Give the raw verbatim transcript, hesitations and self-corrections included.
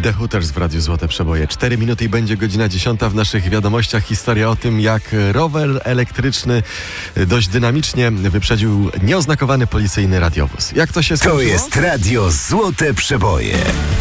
The Hooters w Radiu Złote Przeboje. Cztery minuty i będzie godzina dziesiąta. W naszych wiadomościach historia o tym, jak rower elektryczny dość dynamicznie wyprzedził nieoznakowany policyjny radiowóz. Jak to się skończyło? To jest Radio Złote Przeboje.